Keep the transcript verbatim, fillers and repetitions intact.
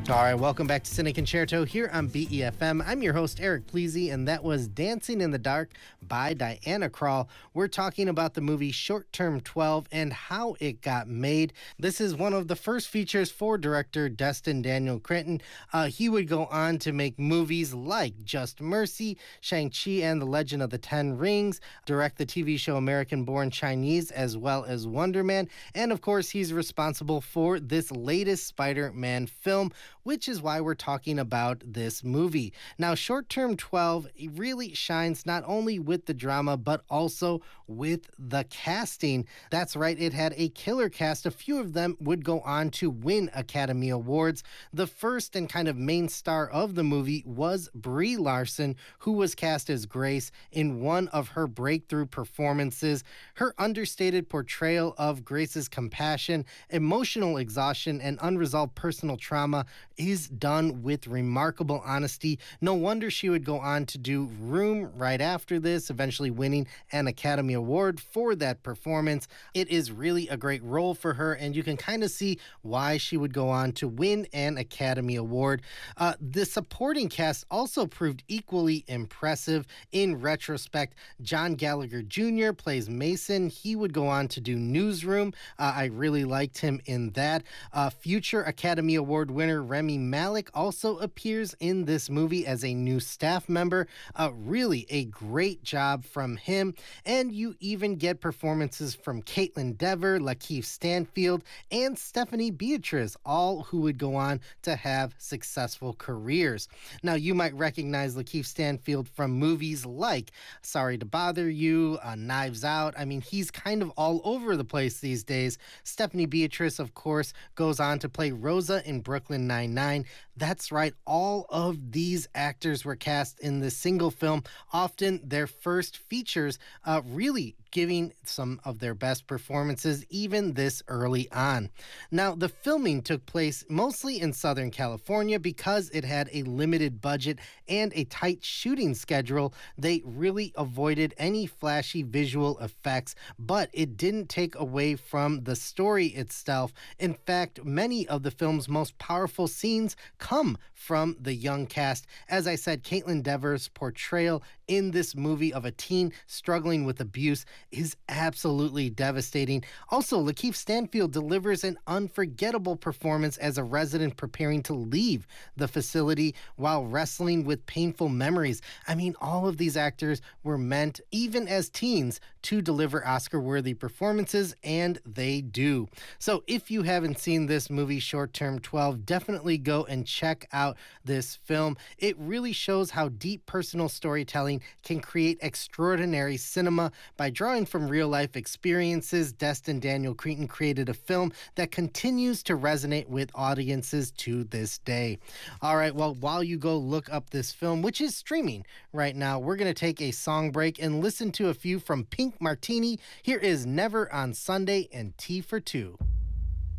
All right, welcome back to Cine Concerto here on B E F M. I'm your host, Eric Pleasy, and that was Dancing in the Dark by Diana Krall. We're talking about the movie Short Term twelve and how it got made. This is one of the first features for director Destin Daniel Cretton. Uh, he would go on to make movies like Just Mercy, Shang-Chi and the Legend of the Ten Rings, direct the T V show American Born Chinese, as well as Wonder Man. And of course, he's responsible for this latest Spider-Man film, which is why we're talking about this movie. Now, Short Term twelve really shines not only with the drama, but also with the casting. That's right, it had a killer cast. A few of them would go on to win Academy Awards. The first and kind of main star of the movie was Brie Larson, who was cast as Grace in one of her breakthrough performances. Her understated portrayal of Grace's compassion, emotional exhaustion, and unresolved personal trauma is done with remarkable honesty. No wonder she would go on to do Room right after this, eventually winning an Academy Award for that performance. It is really a great role for her, and you can kind of see why she would go on to win an Academy Award. Uh, the supporting cast also proved equally impressive in retrospect. John Gallagher Junior plays Mason. He would go on to do Newsroom. Uh, I really liked him in that. Uh, future Academy Award winner Remy Malek also appears in this movie as a new staff member. Uh, really a great job from him. And you even get performances from Caitlin Dever, Lakeith Stanfield, and Stephanie Beatriz, all who would go on to have successful careers. Now, you might recognize Lakeith Stanfield from movies like Sorry to Bother You, uh, Knives Out. I mean, he's kind of all over the place these days. Stephanie Beatriz, of course, goes on to play Rosa in Brooklyn Nine-Nine. That's right, all of these actors were cast in this single film, often their first features, uh, really giving some of their best performances even this early on. Now, the filming took place mostly in Southern California because it had a limited budget and a tight shooting schedule. They really avoided any flashy visual effects, but it didn't take away from the story itself. In fact, many of the film's most powerful scenes come from the young cast. As I said, Caitlin Dever's portrayal in this movie of a teen struggling with abuse is absolutely devastating. Also, Lakeith Stanfield delivers an unforgettable performance as a resident preparing to leave the facility while wrestling with painful memories. I mean, all of these actors were meant, even as teens, to deliver Oscar-worthy performances, and they do. So if you haven't seen this movie, Short Term twelve, definitely go and check out this film. It really shows how deep personal storytelling can create extraordinary cinema. By drawing from real-life experiences, Destin Daniel Cretton created a film that continues to resonate with audiences to this day. All right, well, while you go look up this film, which is streaming right now, we're going to take a song break and listen to a few from Pink Martini. Here is Never on Sunday and Tea for Two.